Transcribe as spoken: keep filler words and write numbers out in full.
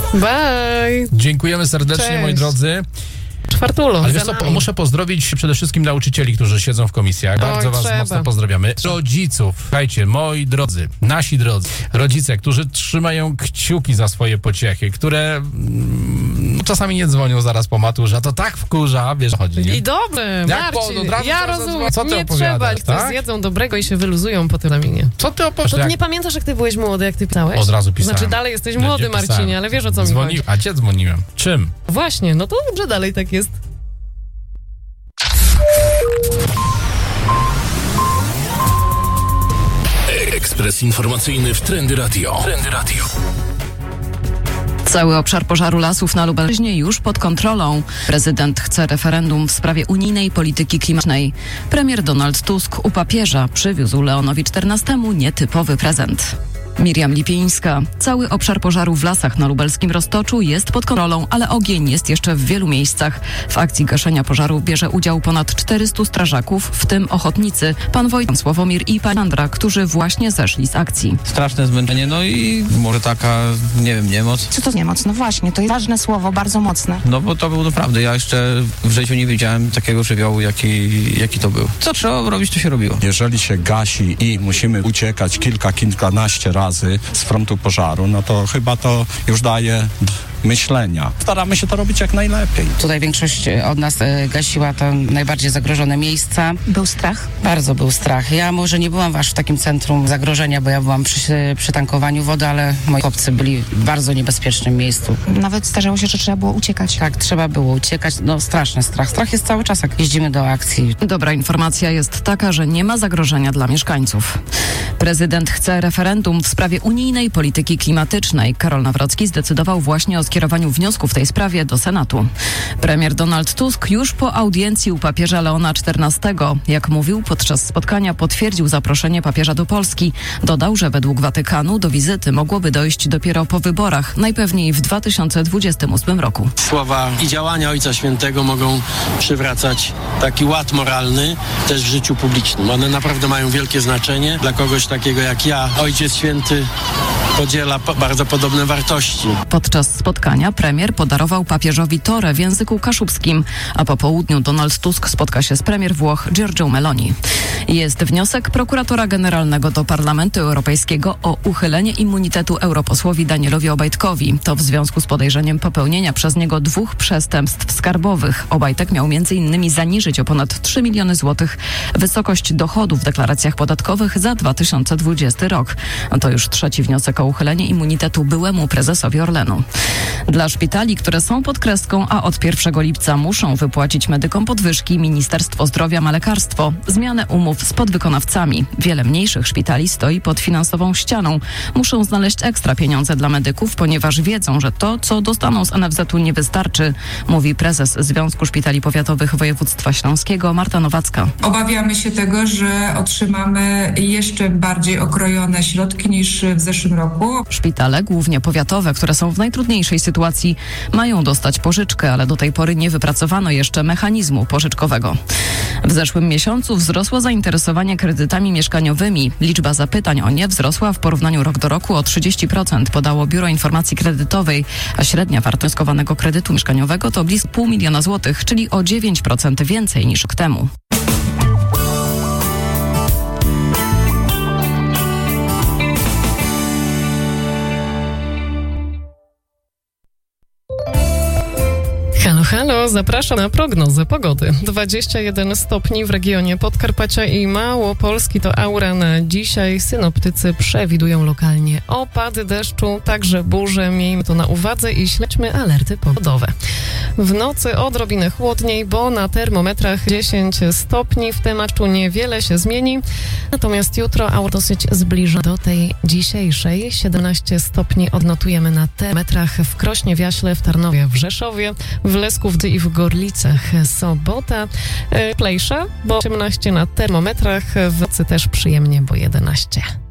Bye! Dziękujemy serdecznie, Cześć. moi drodzy. Czwartulo. Ale wiesz co, muszę pozdrowić przede wszystkim nauczycieli, którzy siedzą w komisjach. Oj, Bardzo was trzeba. mocno pozdrawiamy. Rodziców, słuchajcie, moi drodzy, nasi drodzy, rodzice, którzy trzymają kciuki za swoje pociechy, które mm, czasami nie dzwonią zaraz po maturze, a to tak wkurza, wiesz, chodzi, nie? I dobrze, Jak Marcin, po- od razu ja trzeba rozumiem, zadzwonić. Co ty nie opowiadasz, trzeba, niech tak? coś zjedzą dobrego i się wyluzują po tym laminie. Co ty opowiadasz? To ty Jak- nie pamiętasz, jak ty byłeś młody, jak ty pisałeś? Od razu pisałem. Znaczy dalej jesteś Będzie młody, pisałem. Marcinie, ale wiesz, o co mi Dzwoni... chodzi. A gdzie dzwoniłem? Czym? Właśnie, no to dobrze, dalej tak jest. Ekspres informacyjny w Trendy Radio. Trendy Radio. Cały obszar pożaru lasów na Lubelszczyźnie już pod kontrolą. Prezydent chce referendum w sprawie unijnej polityki klimatycznej. Premier Donald Tusk u papieża przywiózł Leonowi czternastemu nietypowy prezent. Miriam Lipińska. Cały obszar pożaru w lasach na lubelskim Roztoczu jest pod kontrolą, ale ogień jest jeszcze w wielu miejscach. W akcji gaszenia pożarów bierze udział ponad czterystu strażaków, w tym ochotnicy, pan Wojciech Sławomir i pan Andra, którzy właśnie zeszli z akcji. Straszne zmęczenie, no i może taka, nie wiem, niemoc. Co to niemoc? No właśnie, to jest ważne słowo, bardzo mocne. No bo to był naprawdę, ja jeszcze w życiu nie widziałem takiego żywiołu, jaki, jaki to był. Co trzeba robić, to się robiło. Jeżeli się gasi i musimy uciekać kilka, kilkanaście razy z frontu pożaru, no to chyba to już daje myślenia. Staramy się to robić jak najlepiej. Tutaj większość od nas e, gasiła to najbardziej zagrożone miejsca. Był strach? Bardzo był strach. Ja może nie byłam aż w takim centrum zagrożenia, bo ja byłam przy, przy tankowaniu wody, ale moi chłopcy byli w bardzo niebezpiecznym miejscu. Nawet zdarzało się, że trzeba było uciekać. Tak, trzeba było uciekać. No straszny strach. Strach jest cały czas, jak jeździmy do akcji. Dobra informacja jest taka, że nie ma zagrożenia dla mieszkańców. Prezydent chce referendum w sprawie unijnej polityki klimatycznej. Karol Nawrocki zdecydował właśnie o skierowaniu wniosku w tej sprawie do Senatu. Premier Donald Tusk już po audiencji u papieża Leona czternastego, jak mówił podczas spotkania, potwierdził zaproszenie papieża do Polski. Dodał, że według Watykanu do wizyty mogłoby dojść dopiero po wyborach, najpewniej w dwa tysiące dwudziestym ósmym roku. Słowa i działania Ojca Świętego mogą przywracać taki ład moralny też w życiu publicznym. One naprawdę mają wielkie znaczenie dla kogoś takiego jak ja. Ojciec Święty podziela po- bardzo podobne wartości. Podczas spotkania premier podarował papieżowi torę w języku kaszubskim, a po południu Donald Tusk spotka się z premier Włoch Giorgią Meloni. Jest wniosek prokuratora generalnego do Parlamentu Europejskiego o uchylenie immunitetu europosłowi Danielowi Obajtkowi. To w związku z podejrzeniem popełnienia przez niego dwóch przestępstw skarbowych. Obajtek miał między innymi zaniżyć o ponad trzy miliony złotych wysokość dochodów w deklaracjach podatkowych za dwa tysiące dwudziesty rok. To już trzeci wniosek o uchylenie immunitetu byłemu prezesowi Orlenu. Dla szpitali, które są pod kreską, a od pierwszego lipca muszą wypłacić medykom podwyżki, Ministerstwo Zdrowia ma lekarstwo. Zmianę umów z podwykonawcami. Wiele mniejszych szpitali stoi pod finansową ścianą. Muszą znaleźć ekstra pieniądze dla medyków, ponieważ wiedzą, że to, co dostaną z N F Z u nie wystarczy, mówi prezes Związku Szpitali Powiatowych Województwa Śląskiego Marta Nowacka. Obawiamy się tego, że otrzymamy jeszcze bardziej okrojone środki niż w zeszłym roku. Szpitale, głównie powiatowe, które są w najtrudniejszej sytuacji, mają dostać pożyczkę, ale do tej pory nie wypracowano jeszcze mechanizmu pożyczkowego. W zeszłym miesiącu wzrosło zainteresowanie kredytami mieszkaniowymi. Liczba zapytań o nie wzrosła w porównaniu rok do roku o trzydzieści procent, podało Biuro Informacji Kredytowej, a średnia wartość wnioskowanego kredytu mieszkaniowego to blisko pół miliona złotych, czyli o dziewięć procent więcej niż rok temu. Halo, halo, zapraszam na prognozę pogody. dwadzieścia jeden stopni w regionie Podkarpacia i Małopolski to aura na dzisiaj. Synoptycy przewidują lokalnie opady deszczu, także burze. Miejmy to na uwadze i śledźmy alerty pogodowe. W nocy odrobinę chłodniej, bo na termometrach dziesięć stopni. W temaczu niewiele się zmieni. Natomiast jutro aura dosyć zbliża do tej dzisiejszej. siedemnaście stopni odnotujemy na termometrach w Krośnie, w Jaśle, w Tarnowie, w Rzeszowie, w Lesku i w Gorlicach. Sobota e, plejsza, bo osiemnaście na termometrach, w nocy też przyjemnie, bo jedenaście.